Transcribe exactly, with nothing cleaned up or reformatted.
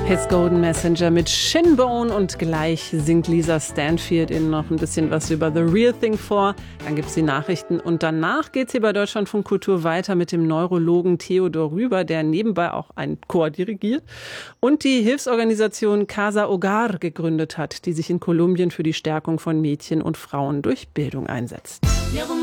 His Golden Messenger mit Shinbone und gleich singt Lisa Stanfield Ihnen noch ein bisschen was über The Real Thing vor. Dann gibt's die Nachrichten und danach geht's hier bei Deutschlandfunk Kultur weiter mit dem Neurologen Theodor Rüber, der nebenbei auch einen Chor dirigiert und die Hilfsorganisation Casa Hogar gegründet hat, die sich in Kolumbien für die Stärkung von Mädchen und Frauen durch Bildung einsetzt.